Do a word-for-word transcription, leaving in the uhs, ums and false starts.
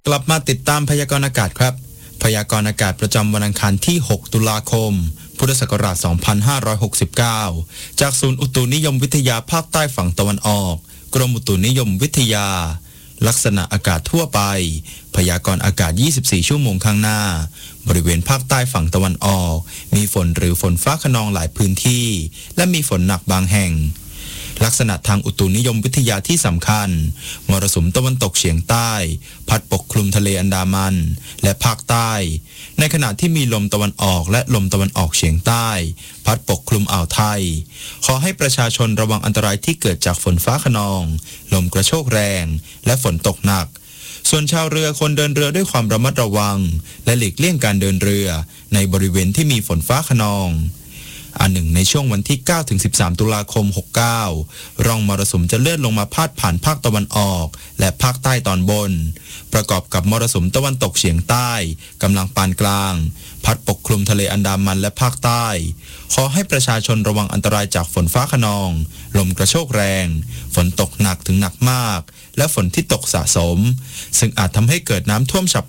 กลับมาติดตามพยากรณ์อากาศครับพยากรณ์อากาศประจำวันอังคารที่หกตุลาคมพุทธศักราชสองพันห้าร้อยหกสิบเก้าจากศูนย์อุตุนิยมวิทยาภาคใต้ฝั่งตะวันออกกรมอุตุนิยมวิทยาลักษณะอากาศทั่วไปพยากรณ์อากาศยี่สิบสี่ชั่วโมงข้างหน้าบริเวณภาคใต้ฝั่งตะวันออกมีฝนหรือฝนฟ้าคะนองหลายพื้นที่และมีฝนหนักบางแห่งลักษณะทางอุตุนิยมวิทยาที่สำคัญมรสุมตะวันตกเฉียงใต้พัดปกคลุมทะเลอันดามันและภาคใต้ในขณะที่มีลมตะวันออกและลมตะวันออกเฉียงใต้พัดปกคลุมอ่าวไทยขอให้ประชาชนระวังอันตรายที่เกิดจากฝนฟ้าคะนองลมกระโชกแรงและฝนตกหนักส่วนชาวเรือควรเดินเรือด้วยความระมัดระวังและหลีกเลี่ยงการเดินเรือในบริเวณที่มีฝนฟ้าคะนองอันหนึ่งในช่วงวันที่เก้าถึงสิบสามตุลาคมหกสิบเก้าร่องมรสุมจะเลื่อนลงมาพาดผ่านภาคตะวันออกและภาคใต้ตอนบนประกอบกับมรสุมตะวันตกเฉียงใต้กำลังปานกลางพัดปกคลุมทะเลอันดามันและภาคใต้ขอให้ประชาชนระวังอันตรายจากฝนฟ้าคะนองลมกระโชกแรงฝนตกหนักถึงหนักมากและฝนที่ตกสะสมซึ่งอาจทำให้เกิดน้ำท่วมฉับ